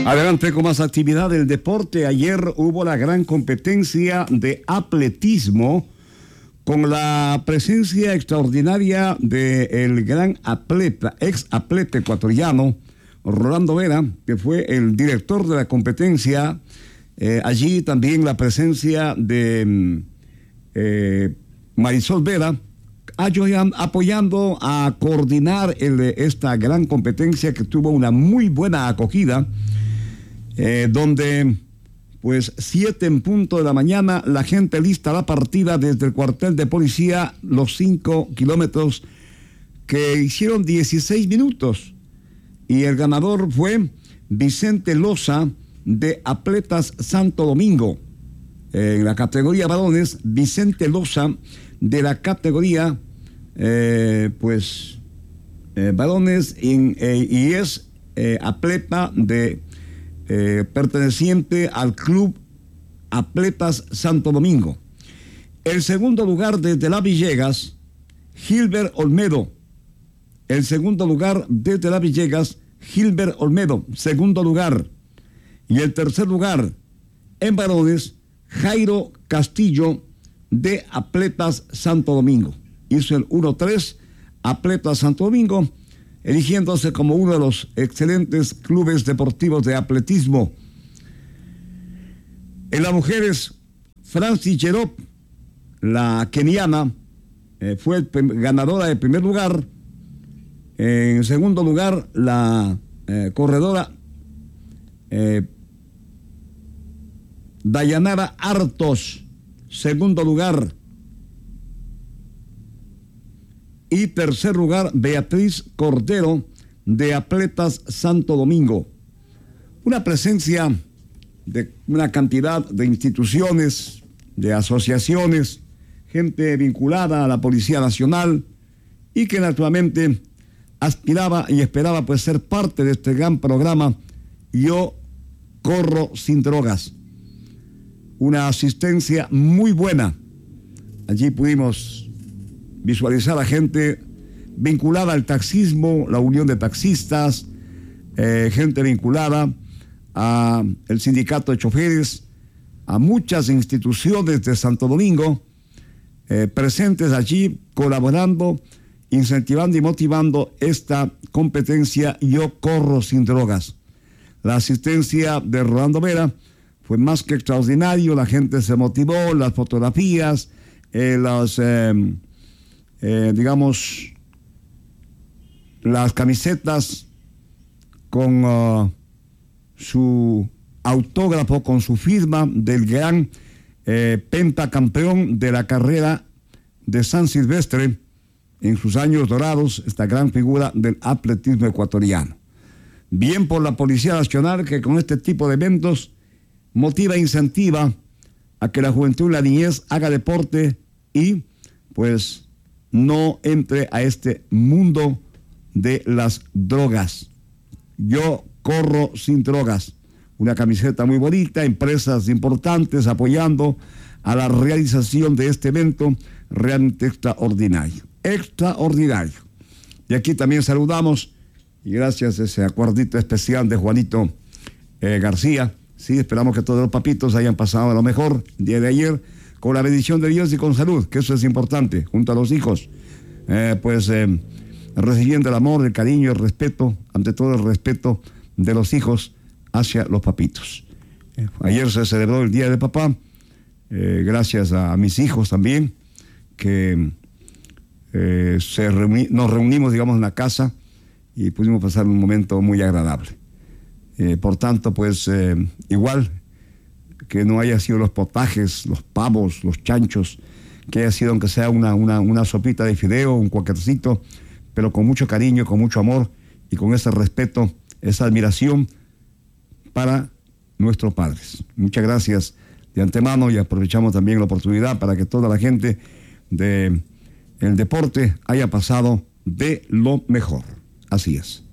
Adelante con más actividad del deporte. Ayer hubo la gran competencia de atletismo con la presencia extraordinaria del gran atleta, ex atleta ecuatoriano, Rolando Vera, que fue el director de la competencia. Allí también la presencia de Marisol Vera, apoyando a coordinar esta gran competencia que tuvo una muy buena acogida, donde pues 7 en punto de la mañana la gente lista la partida desde el cuartel de policía, los 5 kilómetros que hicieron 16 minutos, y el ganador fue Vicente Loza de Atletas Santo Domingo. En la categoría varones, Vicente Loza de la categoría varones, y es atleta perteneciente al Club Atletas Santo Domingo. El segundo lugar desde Las Villegas, Gilbert Olmedo. El segundo lugar desde Las Villegas, Gilbert Olmedo, segundo lugar. Y el tercer lugar en varones, Jairo Castillo de Atletas Santo Domingo. Hizo el 1-3, Atletas Santo Domingo, eligiéndose como uno de los excelentes clubes deportivos de atletismo. En las mujeres, Francis Jerop, la keniana, fue ganadora de primer lugar. En segundo lugar, la corredora Dayanara Artos, segundo lugar. Y tercer lugar, Beatriz Cordero de Atletas Santo Domingo. Una presencia de una cantidad de instituciones, de asociaciones, gente vinculada a la Policía Nacional y que naturalmente aspiraba y esperaba pues ser parte de este gran programa Yo Corro Sin Drogas. Una asistencia muy buena. Allí pudimos visualizar a gente vinculada al taxismo, la unión de taxistas, gente vinculada al sindicato de choferes, a muchas instituciones de Santo Domingo, presentes allí, colaborando, incentivando y motivando esta competencia Yo Corro Sin Drogas. La asistencia de Rolando Vera fue más que extraordinario. La gente se motivó, las fotografías, las camisetas con su autógrafo, con su firma del gran pentacampeón de la carrera de San Silvestre en sus años dorados, esta gran figura del atletismo ecuatoriano. Bien por la Policía Nacional, que con este tipo de eventos motiva e incentiva a que la juventud y la niñez haga deporte y pues no entre a este mundo de las drogas. Yo corro sin drogas. Una camiseta muy bonita, empresas importantes apoyando a la realización de este evento realmente extraordinario. Extraordinario. Y aquí también saludamos, y gracias a ese acuerdito especial de Juanito García, sí, esperamos que todos los papitos hayan pasado a lo mejor el día de ayer, con la bendición de Dios y con salud, que eso es importante, junto a los hijos, recibiendo el amor, el cariño, el respeto, ante todo el respeto de los hijos hacia los papitos. Ayer se celebró el Día del Papá, gracias a mis hijos también, que nos reunimos, digamos, en la casa y pudimos pasar un momento muy agradable. Por tanto, pues, igual que no haya sido los potajes, los pavos, los chanchos, que haya sido aunque sea una sopita de fideo, un cuaquercito, pero con mucho cariño, con mucho amor y con ese respeto, esa admiración para nuestros padres. Muchas gracias de antemano, y aprovechamos también la oportunidad para que toda la gente del deporte haya pasado de lo mejor. Así es.